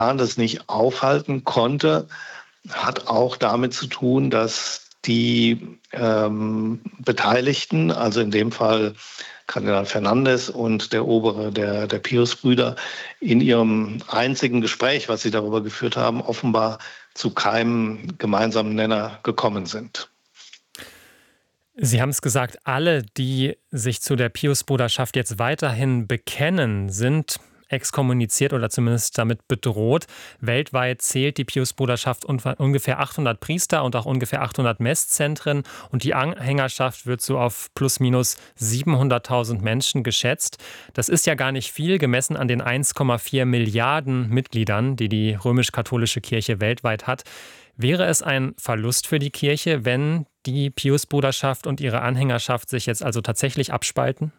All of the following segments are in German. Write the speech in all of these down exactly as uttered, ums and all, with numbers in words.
das nicht aufhalten konnte, hat auch damit zu tun, dass die ähm, Beteiligten, also in dem Fall Kardinal Fernandes und der Obere der, der Pius-Brüder, in ihrem einzigen Gespräch, was sie darüber geführt haben, offenbar zu keinem gemeinsamen Nenner gekommen sind. Sie haben es gesagt, alle, die sich zu der Pius-Bruderschaft jetzt weiterhin bekennen, sind exkommuniziert oder zumindest damit bedroht. Weltweit zählt die Pius-Bruderschaft ungefähr achthundert Priester und auch ungefähr achthundert Messzentren. Und die Anhängerschaft wird so auf plus minus siebenhunderttausend Menschen geschätzt. Das ist ja gar nicht viel, gemessen an den eins Komma vier Milliarden Mitgliedern, die die römisch-katholische Kirche weltweit hat. Wäre es ein Verlust für die Kirche, wenn die Pius-Bruderschaft und ihre Anhängerschaft sich jetzt also tatsächlich abspalten?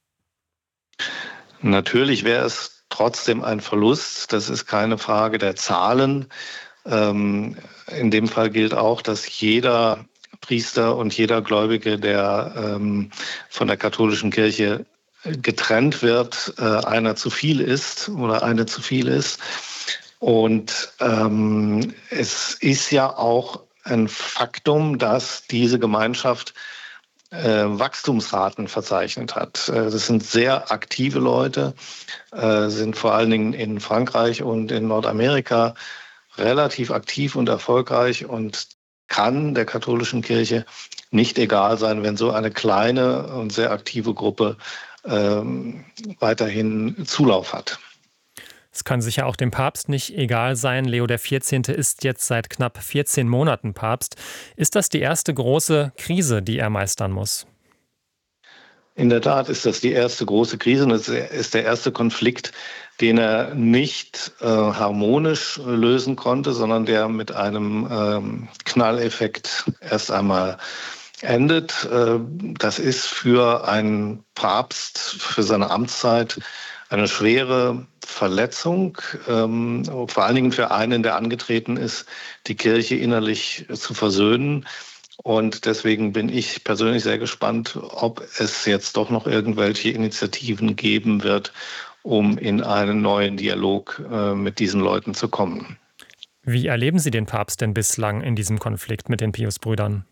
Natürlich wäre es trotzdem ein Verlust. Das ist keine Frage der Zahlen. Ähm, in dem Fall gilt auch, dass jeder Priester und jeder Gläubige, der ähm, von der katholischen Kirche getrennt wird, äh, einer zu viel ist oder eine zu viel ist. Und ähm, es ist ja auch ein Faktum, dass diese Gemeinschaft äh, Wachstumsraten verzeichnet hat. Äh, das sind sehr aktive Leute, äh, sind vor allen Dingen in Frankreich und in Nordamerika relativ aktiv und erfolgreich und kann der katholischen Kirche nicht egal sein, wenn so eine kleine und sehr aktive Gruppe ähm, weiterhin Zulauf hat. Es kann sicher auch dem Papst nicht egal sein. Leo der vierzehnte ist jetzt seit knapp vierzehn Monaten Papst. Ist das die erste große Krise, die er meistern muss? In der Tat ist das die erste große Krise und es ist der erste Konflikt, den er nicht äh, harmonisch lösen konnte, sondern der mit einem ähm, Knalleffekt erst einmal endet. Äh, das ist für einen Papst, für seine Amtszeit eine schwere Verletzung, ähm, vor allen Dingen für einen, der angetreten ist, die Kirche innerlich zu versöhnen. Und deswegen bin ich persönlich sehr gespannt, ob es jetzt doch noch irgendwelche Initiativen geben wird, um in einen neuen Dialog äh, mit diesen Leuten zu kommen. Wie erleben Sie den Papst denn bislang in diesem Konflikt mit den Pius-Brüdern?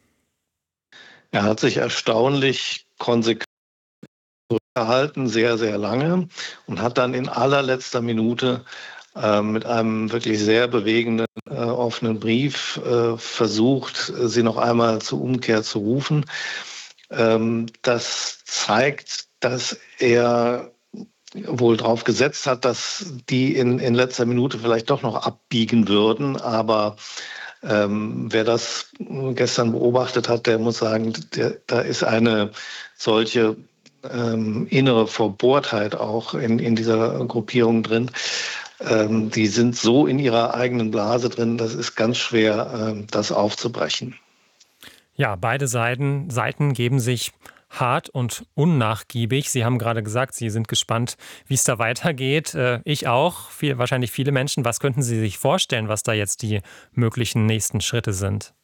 Er hat sich erstaunlich konsequent zurückgehalten, sehr, sehr lange, und hat dann in allerletzter Minute äh, mit einem wirklich sehr bewegenden, äh, offenen Brief äh, versucht, sie noch einmal zur Umkehr zu rufen. Ähm, das zeigt, dass er wohl darauf gesetzt hat, dass die in, in letzter Minute vielleicht doch noch abbiegen würden. Aber ähm, wer das gestern beobachtet hat, der muss sagen, der, da ist eine solche ähm, innere Verbohrtheit auch in, in dieser Gruppierung drin. Ähm, die sind so in ihrer eigenen Blase drin, das ist ganz schwer, ähm, das aufzubrechen. Ja, beide Seiten, Seiten geben sich hart und unnachgiebig. Sie haben gerade gesagt, Sie sind gespannt, wie es da weitergeht. Äh, ich auch, viel, wahrscheinlich viele Menschen. Was könnten Sie sich vorstellen, was da jetzt die möglichen nächsten Schritte sind?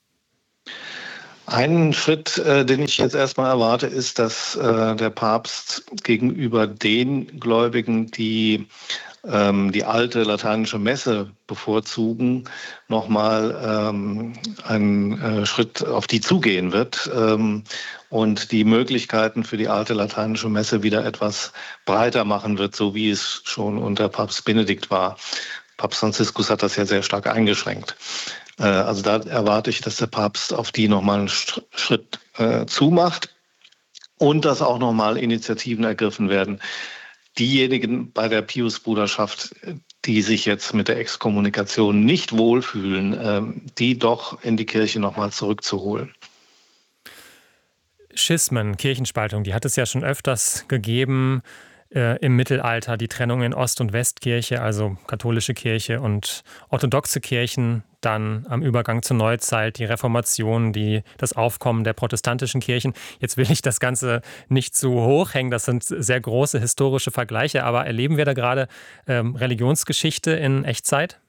Ein Schritt, äh, den ich jetzt erstmal erwarte, ist, dass äh, der Papst gegenüber den Gläubigen, die ähm, die alte lateinische Messe bevorzugen, nochmal ähm, einen äh, Schritt auf die zugehen wird ähm, und die Möglichkeiten für die alte lateinische Messe wieder etwas breiter machen wird, so wie es schon unter Papst Benedikt war. Papst Franziskus hat das ja sehr stark eingeschränkt. Äh, also da erwarte ich, dass der Papst auf die nochmal einen Schritt äh, zumacht und dass auch nochmal Initiativen ergriffen werden. Diejenigen bei der Pius-Bruderschaft, die sich jetzt mit der Exkommunikation nicht wohlfühlen, äh, die doch in die Kirche nochmal zurückzuholen. Schismen, Kirchenspaltung, die hat es ja schon öfters gegeben äh, im Mittelalter, die Trennung in Ost- und Westkirche, also katholische Kirche und orthodoxe Kirchen, dann am Übergang zur Neuzeit, die Reformation, die, das Aufkommen der protestantischen Kirchen. Jetzt will ich das Ganze nicht zu hoch hängen, das sind sehr große historische Vergleiche, aber erleben wir da gerade ähm, Religionsgeschichte in Echtzeit?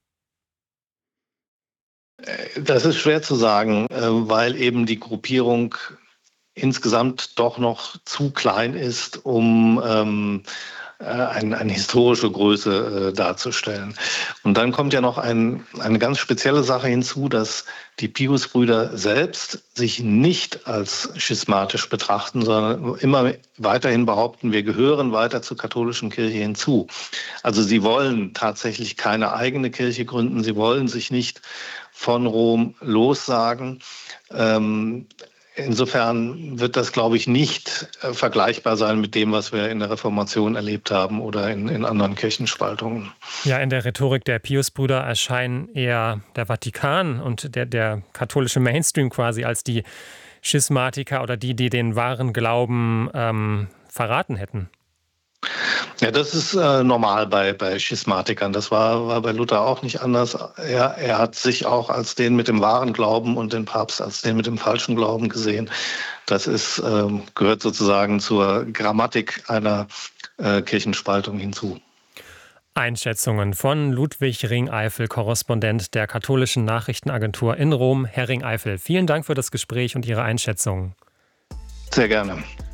Das ist schwer zu sagen, äh, weil eben die Gruppierung insgesamt doch noch zu klein ist, um ähm, äh, ein, eine historische Größe äh, darzustellen. Und dann kommt ja noch ein, eine ganz spezielle Sache hinzu, dass die Piusbrüder selbst sich nicht als schismatisch betrachten, sondern immer weiterhin behaupten, wir gehören weiter zur katholischen Kirche hinzu. Also sie wollen tatsächlich keine eigene Kirche gründen, sie wollen sich nicht von Rom lossagen. Ähm, Insofern wird das, glaube ich, nicht äh, vergleichbar sein mit dem, was wir in der Reformation erlebt haben oder in, in anderen Kirchenspaltungen. Ja, in der Rhetorik der Piusbrüder erscheinen eher der Vatikan und der, der katholische Mainstream quasi als die Schismatiker oder die, die den wahren Glauben ähm, verraten hätten. Ja, das ist äh, normal bei, bei Schismatikern. Das war, war bei Luther auch nicht anders. Er, er hat sich auch als den mit dem wahren Glauben und den Papst als den mit dem falschen Glauben gesehen. Das ist, ähm, gehört sozusagen zur Grammatik einer äh, Kirchenspaltung hinzu. Einschätzungen von Ludwig Ringeifel, Korrespondent der katholischen Nachrichtenagentur in Rom. Herr Ringeifel, vielen Dank für das Gespräch und Ihre Einschätzungen. Sehr gerne.